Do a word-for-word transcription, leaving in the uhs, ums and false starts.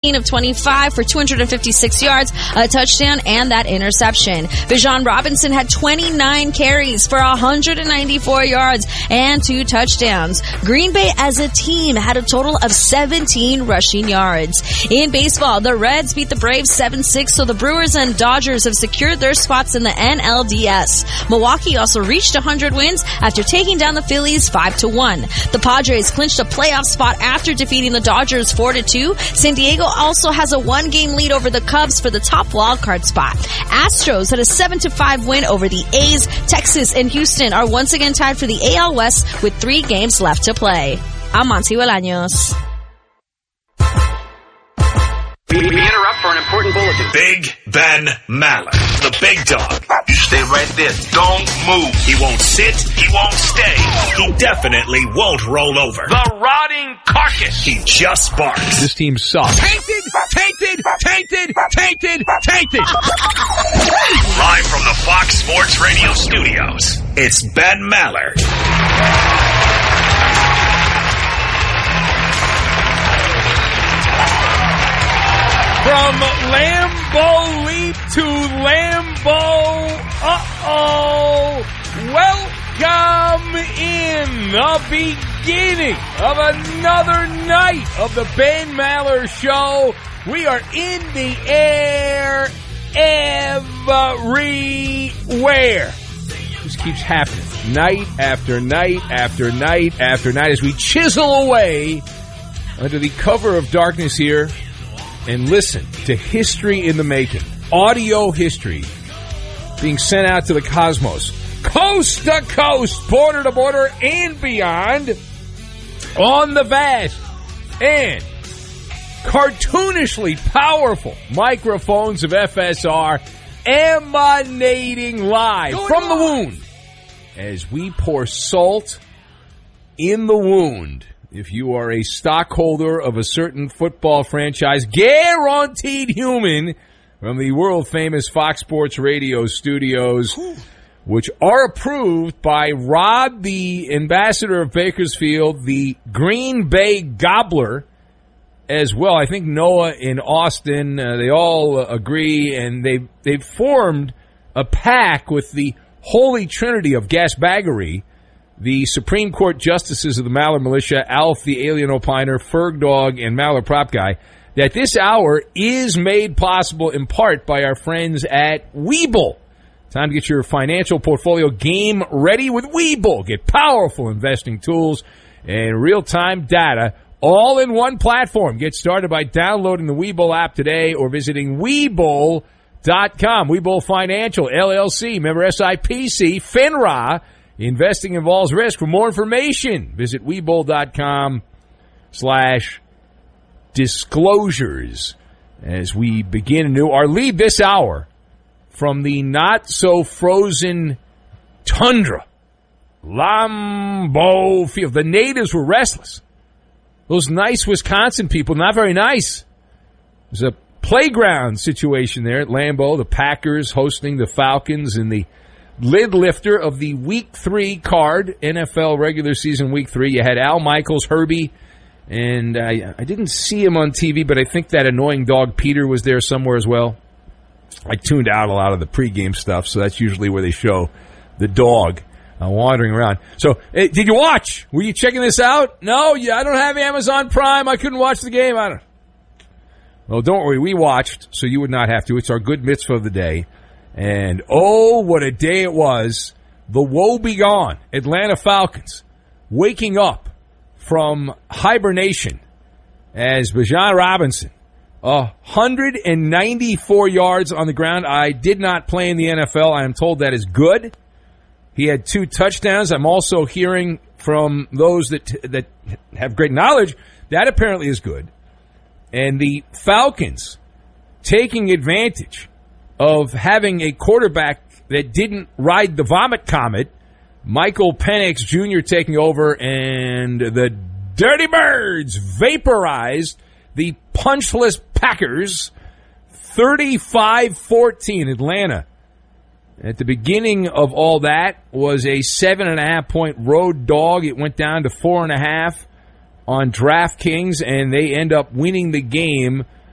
of twenty-five for two hundred fifty-six yards, a touchdown, and that interception. Bijan Robinson had twenty-nine carries for one hundred ninety-four yards and two touchdowns. Green Bay as a team had a total of seventeen rushing yards. In baseball, the Reds beat the Braves seven six, so the Brewers and Dodgers have secured their spots in the N L D S. Milwaukee also reached one hundred wins after taking down the Phillies five to one. The Padres clinched a playoff spot after defeating the Dodgers four to two. San Diego also has a one-game lead over the Cubs for the top wildcard spot. Astros had a seven to five win over the A's. Texas and Houston are once again tied for the A L West with three games left to play. I'm Monty Bolaños. We interrupt for an important bulletin. Big Ben Maller, the big dog. You stay right there. Don't move. He won't sit. He won't stay. He definitely won't roll over. The rotting carcass. He just barks. This team sucks. Tainted, tainted, tainted, tainted, tainted. Live from the Fox Sports Radio studios, it's Ben Maller. From Lambeau Leap to Lambeau, uh-oh, welcome in the beginning of another night of the Ben Maller Show. We are in the air everywhere. This keeps happening night after night after night after night as we chisel away under the cover of darkness here and listen to history in the making. Audio history being sent out to the cosmos. Coast to coast, border to border, and beyond. On the vast and cartoonishly powerful microphones of F S R emanating live Going from on. the wound as we pour salt in the wound. If you are a stockholder of a certain football franchise, guaranteed human, from the world-famous Fox Sports Radio studios, which are approved by Rod, the ambassador of Bakersfield, the Green Bay Gobbler, as well. I think Noah in Austin, uh, they all uh, agree, and they've, they've formed a pack with the holy trinity of gasbaggery. The Supreme Court justices of the Maller Militia, Alf the Alien Opiner, Ferg Dog, and Maller Prop Guy, that this hour is made possible in part by our friends at Webull. Time to get your financial portfolio game ready with Webull. Get powerful investing tools and real-time data all in one platform. Get started by downloading the Webull app today or visiting Webull dot com. Webull Financial, L L C, member S I P C, FINRA. Investing involves risk. For more information, visit Webull dot com slash disclosures as we begin anew. Our lead this hour from the not-so-frozen tundra, Lambeau Field. The natives were restless. Those nice Wisconsin people, not very nice. There's a playground situation there at Lambeau. The Packers hosting the Falcons in the lid lifter of the Week three card, N F L regular season Week three. You had Al Michaels, Herbie, and I, I didn't see him on T V, but I think that annoying dog Peter was there somewhere as well. I tuned out a lot of the pregame stuff, so that's usually where they show the dog uh, wandering around. So, hey, did you watch? Were you checking this out? No, yeah, I don't have Amazon Prime. I couldn't watch the game. I don't. Well, don't worry. We watched, so you would not have to. It's our good mitzvah of the day. And, oh, what a day it was. The woe begone Atlanta Falcons waking up from hibernation as Bijan Robinson, one hundred ninety-four yards on the ground. I did not play in the N F L. I am told that is good. He had two touchdowns. I'm also hearing from those that that have great knowledge that apparently is good. And the Falcons taking advantage of having a quarterback that didn't ride the vomit comet, Michael Penix Junior taking over, and the Dirty Birds vaporized the punchless Packers thirty-five fourteen. Atlanta, at the beginning of all that, was a seven and a half point road dog. It went down to four and a half on DraftKings, and they end up winning the game